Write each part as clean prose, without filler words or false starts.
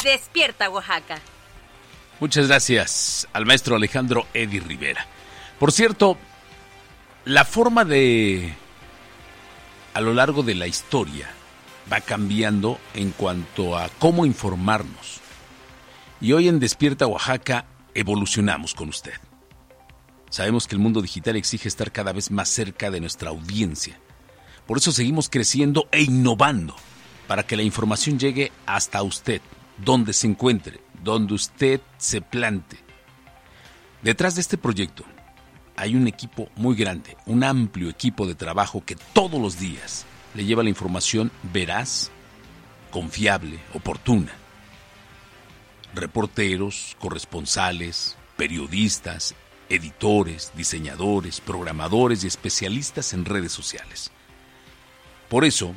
Despierta Oaxaca. Muchas gracias al maestro Alejandro Eddie Rivera. Por cierto, la forma a lo largo de la historia va cambiando en cuanto a cómo informarnos. Y hoy en Despierta Oaxaca evolucionamos con usted. Sabemos que el mundo digital exige estar cada vez más cerca de nuestra audiencia. Por eso seguimos creciendo e innovando para que la información llegue hasta usted, donde se encuentre, donde usted se plante. Detrás de este proyecto hay un equipo muy grande, un amplio equipo de trabajo que todos los días le lleva la información veraz, confiable, oportuna. Reporteros, corresponsales, periodistas, editores, diseñadores, programadores y especialistas en redes sociales. Por eso,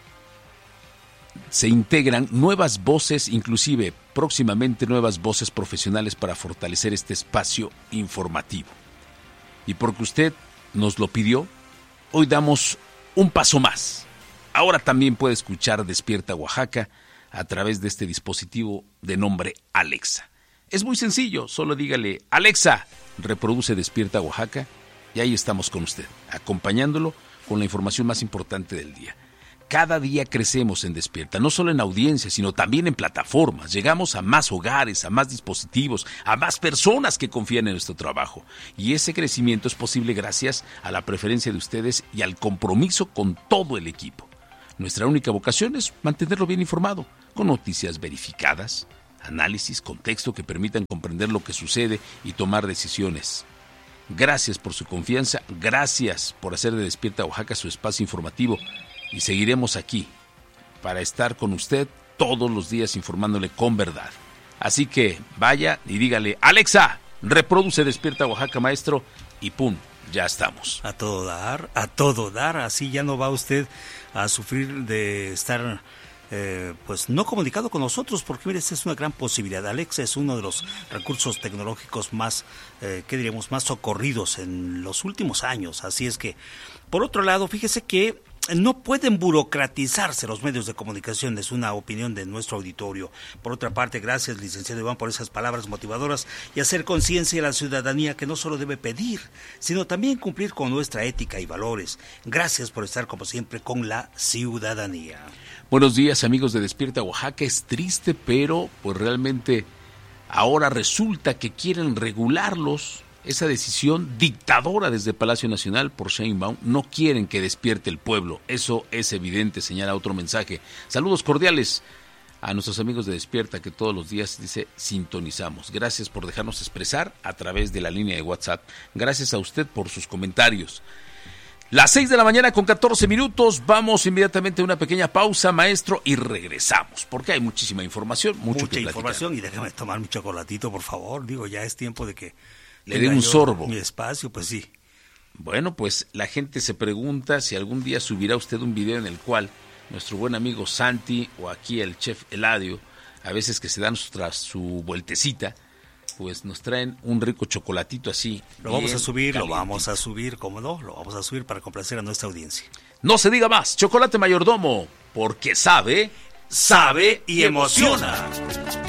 se integran nuevas voces, inclusive próximamente nuevas voces profesionales para fortalecer este espacio informativo. Y porque usted nos lo pidió, hoy damos un paso más. Ahora también puede escuchar Despierta Oaxaca a través de este dispositivo de nombre Alexa. Es muy sencillo, solo dígale: Alexa, reproduce Despierta Oaxaca, y ahí estamos con usted, acompañándolo con la información más importante del día. Cada día crecemos en Despierta, no solo en audiencia, sino también en plataformas. Llegamos a más hogares, a más dispositivos, a más personas que confían en nuestro trabajo. Y ese crecimiento es posible gracias a la preferencia de ustedes y al compromiso con todo el equipo. Nuestra única vocación es mantenerlo bien informado, con noticias verificadas, análisis, contexto que permitan comprender lo que sucede y tomar decisiones. Gracias por su confianza, gracias por hacer de Despierta Oaxaca su espacio informativo. Y seguiremos aquí para estar con usted todos los días informándole con verdad. Así que vaya y dígale: Alexa, reproduce Despierta Oaxaca, maestro, y ¡pum! Ya estamos. A todo dar, así ya no va usted a sufrir de estar pues no comunicado con nosotros, porque mire, esta es una gran posibilidad. Alexa es uno de los recursos tecnológicos más, más socorridos en los últimos años. Así es que, por otro lado, fíjese que no pueden burocratizarse los medios de comunicación, es una opinión de nuestro auditorio. Por otra parte, gracias, licenciado Iván, por esas palabras motivadoras y hacer conciencia a la ciudadanía que no solo debe pedir, sino también cumplir con nuestra ética y valores. Gracias por estar, como siempre, con la ciudadanía. Buenos días, amigos de Despierta Oaxaca. Es triste, pero pues realmente ahora resulta que quieren regularlos. Esa decisión dictadora desde Palacio Nacional por Sheinbaum, no quieren que despierte el pueblo. Eso es evidente, señala otro mensaje. Saludos cordiales a nuestros amigos de Despierta, que todos los días, dice, sintonizamos. Gracias por dejarnos expresar a través de la línea de WhatsApp. Gracias a usted por sus comentarios. Las 6 de la mañana con 14 minutos. Vamos inmediatamente a una pequeña pausa, maestro, y regresamos, porque hay muchísima información, mucha información, y déjame tomar mi chocolatito, por favor. Digo, ya es tiempo de que le dé un sorbo. Mi espacio, pues sí. Bueno, pues la gente se pregunta si algún día subirá usted un video en el cual nuestro buen amigo Santi o aquí el chef Eladio, a veces que se dan tras su vueltecita, pues nos traen un rico chocolatito así. Lo vamos a subir, ¿cómo no? Lo vamos a subir para complacer a nuestra audiencia. No se diga más, Chocolate Mayordomo, porque sabe y emociona.